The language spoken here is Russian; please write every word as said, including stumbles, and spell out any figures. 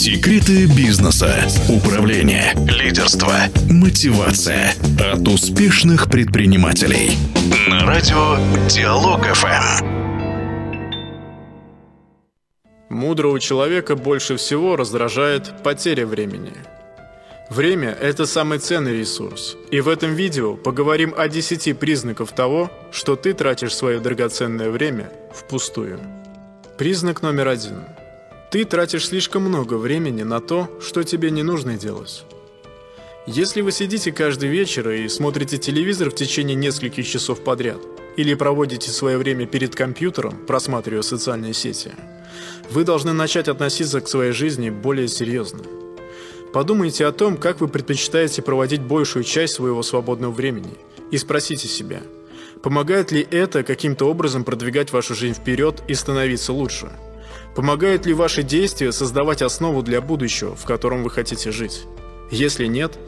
Секреты бизнеса, управления, лидерства, мотивация от успешных предпринимателей. На радио Диалог эф эм. Мудрого человека больше всего раздражает потеря времени. Время – это самый ценный ресурс. И в этом видео поговорим о десяти признаках того, что ты тратишь свое драгоценное время впустую. Признак номер один. Ты тратишь слишком много времени на то, что тебе не нужно делать. Если вы сидите каждый вечер и смотрите телевизор в течение нескольких часов подряд, или проводите свое время перед компьютером, просматривая социальные сети, вы должны начать относиться к своей жизни более серьезно. Подумайте о том, как вы предпочитаете проводить большую часть своего свободного времени, и спросите себя, помогает ли это каким-то образом продвигать вашу жизнь вперед и становиться лучше? Помогают ли ваши действия создавать основу для будущего, в котором вы хотите жить? Если нет,